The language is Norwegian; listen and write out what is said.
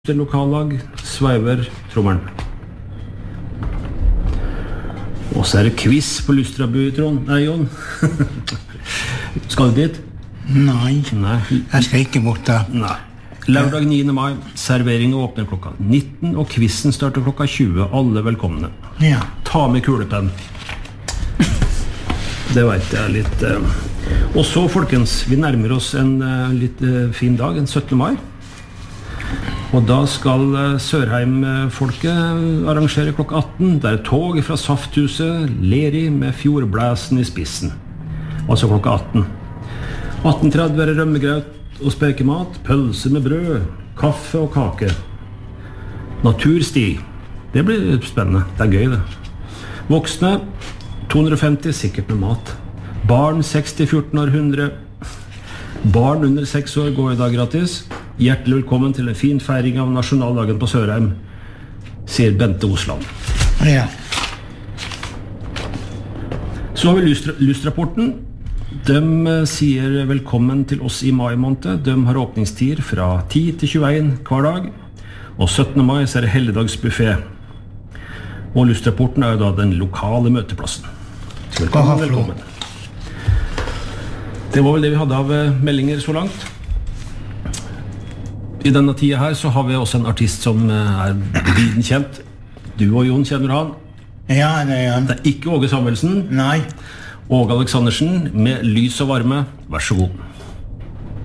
lokallag sveiver trommelen. Og så det quiz på Lustrabu, Trond. Nei, Jon. Skal du dit? Nei, jeg skal ikke bort da. Nei. Lørdag 9. mai, serveringen åpner klokka 19, og quizen starter klokka 20. Alle velkomne. Ja. Ta med kulepenn. Det vet jeg litt. Og så, folkens, vi nærmer oss en litt fin dag, en 17. mai. Og da skal Sørheim-folket arrangere klokka 18. Det tog fra Safthuset, Leri med Fjordblæsen i spissen. Altså klokka 18. 18.30 rømmegraut og spekemat, pølse med brød, kaffe og kake. Natursti. Det blir spennende. Det gøy, det. Voksne, 250, sikkert med mat. Barn, 60-14 år, 100. Barn under 6 år går i dag gratis. Hjertelig velkommen til en fin feiring av nasjonaldagen på Sørheim, sier Bente Osland. Ja. Så har vi Lustrapporten. De sier velkommen til oss i mai måned. De har åpningstider fra 10 til 21 hver dag. Og 17. mai så det helligdagsbuffet. Og Lustrapporten jo da den lokale møteplassen. Så velkommen. Det var vel det vi hadde av meldinger så langt. I denne tida her så har vi også en artist som viden kjent. Du og Jon kjenner han. Ja, det han. Det ikke Åge Samuelsen. Nei. Åge Aleksandersen med Lys og varme. Vær så god.